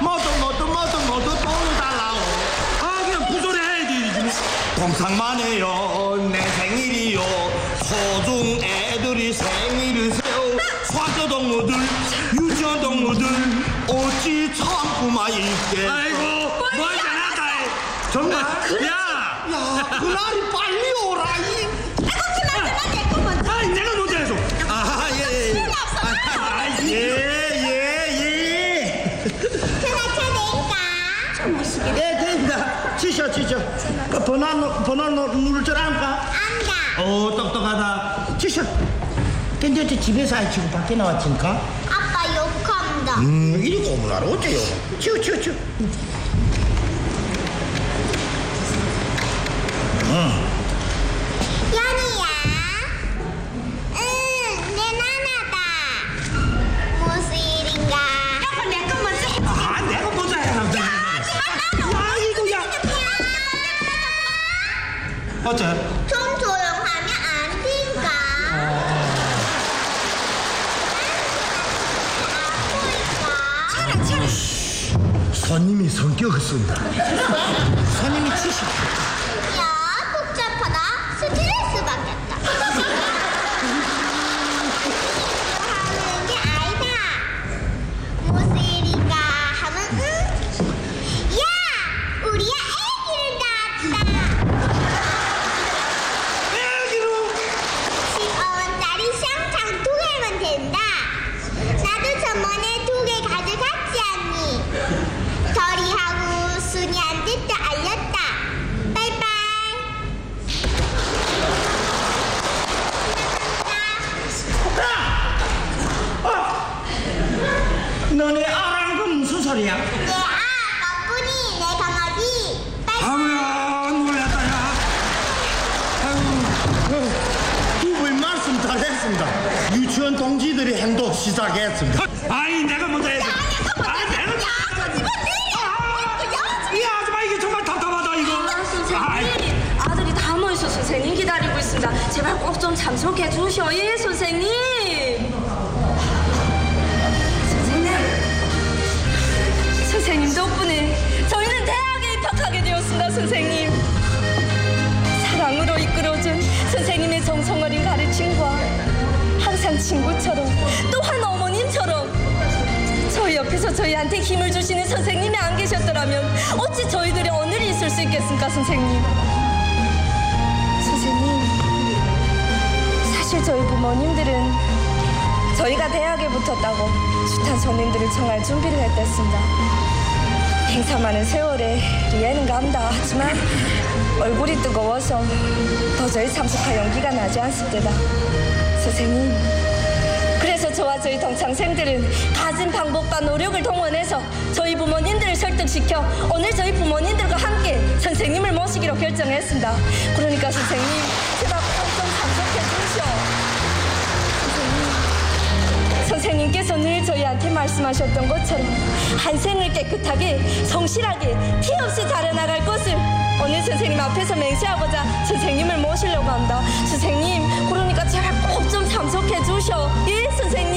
모두 돈을 달라고. 그냥 구소리 해야지. 동상만 해요. 내 생일이요. 소중 애들이 생일을 세워. 수학교 동무들, 유치원 동무들 어찌 참고만 있겠어. 아이고, 뭘 잘할까? 정말? 야, 그날이 빨리 오라. 그만 내 거만. 아이, 내가 먼저 해줘. 예. 예, 됩니다. 치셔. 그 번호 누를 줄 알까? 안다. 똑똑하다. 치셔. 근데 어째 집에서 아이 치고 밖에 나왔지니까? 아빠 욕한다. 이리 고문하러 어째요? 치우. 연이야. 내 나나다. 무슨 일인가? 아빠 내 거 먼저 해봐. 내가 먼저 해야 돼. 이거야. 어째? 좀 조용하면 안 된가? 차라. 손님이 성격을 쓴다. 손님이 치시. 야, 복잡하다. 스트레스 받겠다. 하는 게 아니다. 무슨 일인가 하면 야, 우리야 애기를 낳았다. 애기로. 시어원 딸이 쌍창 2개면 된다. 나도 저번에 2개 가져갔지 않니? 덜이하고 순이한테 또 알렸다. 빠이빠이. 너네 아랑 그 무슨 소리야? 내 너뿐이 내 강아지. 빠이빠이. 아무야, 놀랐다, 야. 두분 말씀 잘했습니다. 유치원 동지들이 행동 시작했습니다. 아이, 내가 먼저 해줘. 내가. 이 아줌마 이게 정말 답답하다, 이거. 선생님, 아들이 다 모여서 선생님 기다리고 있습니다. 제발 꼭 좀 참석해 주셔. 예, 선생님. 선생님 덕분에 저희는 대학에 입학하게 되었습니다. 선생님, 사랑으로 이끌어준 선생님의 정성 어린 가르침과 항상 친구처럼 또한 어머님처럼 저희 옆에서 저희한테 힘을 주시는 선생님이 안 계셨더라면 어찌 저희들이 오늘이 있을 수 있겠습니까? 선생님, 사실 저희 부모님들은 저희가 대학에 붙었다고 숱한 손님들을 청할 준비를 했댔습니다. 행사 많은 세월에 이해는 간다 하지만 얼굴이 뜨거워서 도저히 참석할 용기가 나지 않습니다. 선생님, 그래서 저와 저희 동창생들은 가진 방법과 노력을 동원해서 저희 부모님들을 설득시켜 오늘 저희 부모님들과 함께 선생님을 모시기로 결정했습니다. 그러니까 선생님, 제발 꼭 좀 참석해 주시오. 선생님께서 늘 저희한테 말씀하셨던 것처럼 한 생을 깨끗하게 성실하게 티 없이 잘해나갈 것을 오늘 선생님 앞에서 맹세하고자 선생님을 모시려고 합니다. 선생님, 그러니까 제발 꼭 좀 참석해 주셔. 예, 선생님.